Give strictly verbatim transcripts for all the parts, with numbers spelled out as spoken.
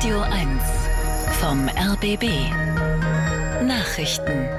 Radio eins vom R B B. Nachrichten.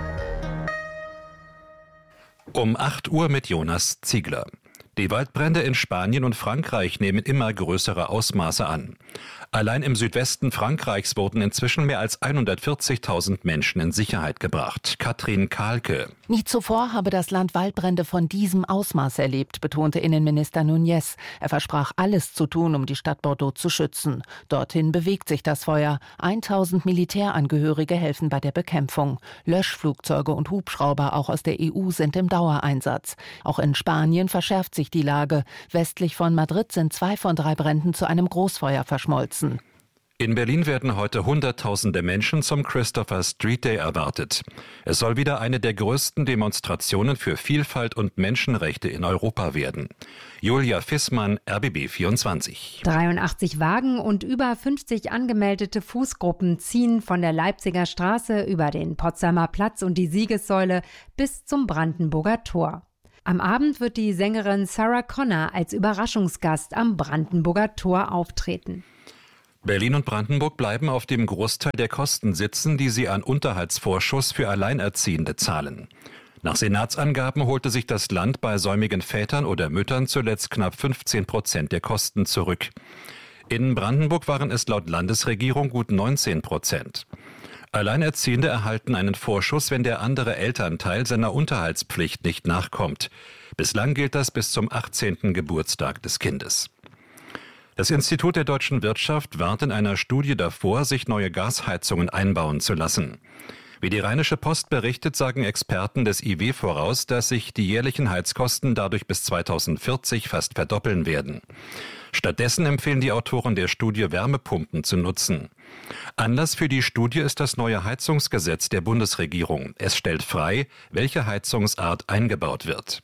Um acht Uhr mit Jonas Ziegler. Die Waldbrände in Spanien und Frankreich nehmen immer größere Ausmaße an. Allein im Südwesten Frankreichs wurden inzwischen mehr als hundertvierzigtausend Menschen in Sicherheit gebracht. Katrin Kahlke. Nie zuvor habe das Land Waldbrände von diesem Ausmaß erlebt, betonte Innenminister Núñez. Er versprach, alles zu tun, um die Stadt Bordeaux zu schützen. Dorthin bewegt sich das Feuer. tausend Militärangehörige helfen bei der Bekämpfung. Löschflugzeuge und Hubschrauber, auch aus der E U, sind im Dauereinsatz. Auch in Spanien verschärft sich die Lage. Westlich von Madrid sind zwei von drei Bränden zu einem Großfeuer verschmolzen. In Berlin werden heute Hunderttausende Menschen zum Christopher Street Day erwartet. Es soll wieder eine der größten Demonstrationen für Vielfalt und Menschenrechte in Europa werden. Julia Fissmann, R B B vierundzwanzig. dreiundachtzig Wagen und über fünfzig angemeldete Fußgruppen ziehen von der Leipziger Straße über den Potsdamer Platz und die Siegessäule bis zum Brandenburger Tor. Am Abend wird die Sängerin Sarah Connor als Überraschungsgast am Brandenburger Tor auftreten. Berlin und Brandenburg bleiben auf dem Großteil der Kosten sitzen, die sie an Unterhaltsvorschuss für Alleinerziehende zahlen. Nach Senatsangaben holte sich das Land bei säumigen Vätern oder Müttern zuletzt knapp fünfzehn Prozent der Kosten zurück. In Brandenburg waren es laut Landesregierung gut neunzehn Prozent. Alleinerziehende erhalten einen Vorschuss, wenn der andere Elternteil seiner Unterhaltspflicht nicht nachkommt. Bislang gilt das bis zum achtzehnten Geburtstag des Kindes. Das Institut der deutschen Wirtschaft warnt in einer Studie davor, sich neue Gasheizungen einbauen zu lassen. Wie die Rheinische Post berichtet, sagen Experten des I W voraus, dass sich die jährlichen Heizkosten dadurch bis zweitausendvierzig fast verdoppeln werden. Stattdessen empfehlen die Autoren der Studie, Wärmepumpen zu nutzen. Anlass für die Studie ist das neue Heizungsgesetz der Bundesregierung. Es stellt frei, welche Heizungsart eingebaut wird.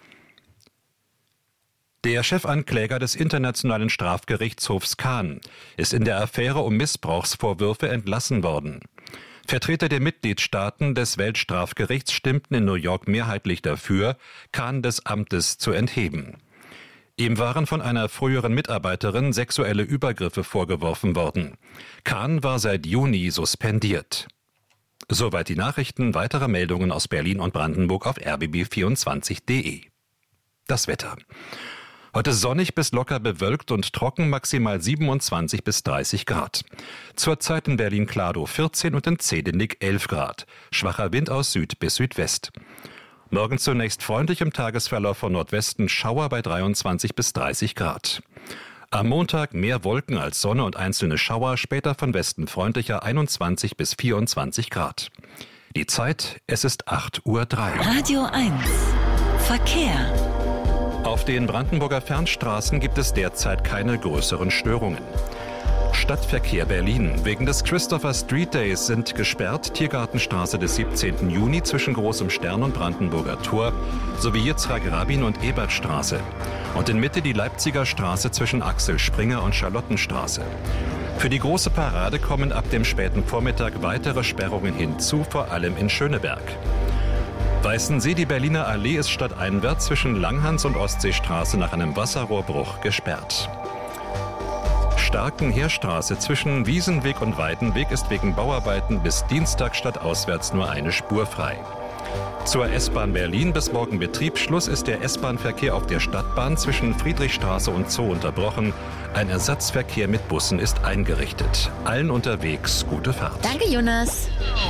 Der Chefankläger des Internationalen Strafgerichtshofs Khan ist in der Affäre um Missbrauchsvorwürfe entlassen worden. Vertreter der Mitgliedstaaten des Weltstrafgerichts stimmten in New York mehrheitlich dafür, Khan des Amtes zu entheben. Ihm waren von einer früheren Mitarbeiterin sexuelle Übergriffe vorgeworfen worden. Khan war seit Juni suspendiert. Soweit die Nachrichten. Weitere Meldungen aus Berlin und Brandenburg auf r b b vierundzwanzig punkt d e. Das Wetter. Heute sonnig bis locker bewölkt und trocken, maximal siebenundzwanzig bis dreißig Grad. Zurzeit in Berlin-Kladow vierzehn und in Zehdenick elf Grad. Schwacher Wind aus Süd bis Südwest. Morgen zunächst freundlich, im Tagesverlauf von Nordwesten Schauer bei dreiundzwanzig bis dreißig Grad. Am Montag mehr Wolken als Sonne und einzelne Schauer, später von Westen freundlicher einundzwanzig bis vierundzwanzig Grad. Die Zeit, es ist acht Uhr drei. Radio eins Verkehr. Auf den Brandenburger Fernstraßen gibt es derzeit keine größeren Störungen. Stadtverkehr Berlin. Wegen des Christopher Street Days sind gesperrt Tiergartenstraße des siebzehnten Juni zwischen Großem Stern und Brandenburger Tor sowie Yitzhak Rabin und Ebertstraße. Und in Mitte die Leipziger Straße zwischen Axel Springer und Charlottenstraße. Für die große Parade kommen ab dem späten Vormittag weitere Sperrungen hinzu, vor allem in Schöneberg. Weißensee, die Berliner Allee ist stadteinwärts zwischen Langhans und Ostseestraße nach einem Wasserrohrbruch gesperrt. Starkenheerstraße zwischen Wiesenweg und Weidenweg ist wegen Bauarbeiten bis Dienstag stadtauswärts nur eine Spur frei. Zur S-Bahn Berlin, bis morgen Betriebsschluss ist der S-Bahn-Verkehr auf der Stadtbahn zwischen Friedrichstraße und Zoo unterbrochen. Ein Ersatzverkehr mit Bussen ist eingerichtet. Allen unterwegs gute Fahrt. Danke, Jonas.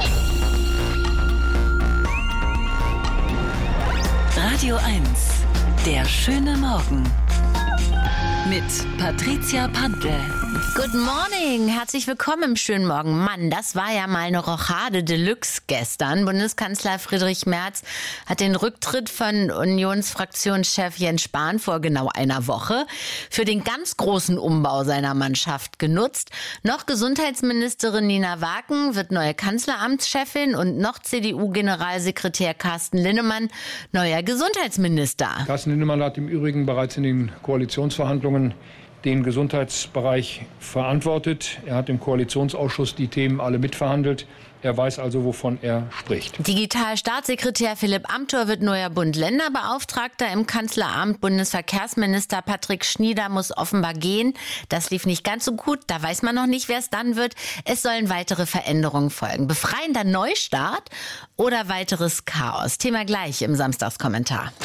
Radio eins, der schöne Morgen. Mit Patricia Pantel. Good morning, herzlich willkommen im schönen Morgen. Mann, das war ja mal eine Rochade Deluxe gestern. Bundeskanzler Friedrich Merz hat den Rücktritt von Unionsfraktionschef Jens Spahn vor genau einer Woche für den ganz großen Umbau seiner Mannschaft genutzt. Noch Gesundheitsministerin Nina Waken wird neue Kanzleramtschefin und noch C D U-Generalsekretär Carsten Linnemann neuer Gesundheitsminister. Carsten Linnemann hat im Übrigen bereits in den Koalitionsverhandlungen den Gesundheitsbereich verantwortet. Er hat im Koalitionsausschuss die Themen alle mitverhandelt. Er weiß also, wovon er spricht. Digitalstaatssekretär Philipp Amthor wird neuer Bund-Länder-Beauftragter im Kanzleramt. Bundesverkehrsminister Patrick Schnieder muss offenbar gehen. Das lief nicht ganz so gut. Da weiß man noch nicht, wer es dann wird. Es sollen weitere Veränderungen folgen. Befreiender Neustart oder weiteres Chaos? Thema gleich im Samstagskommentar.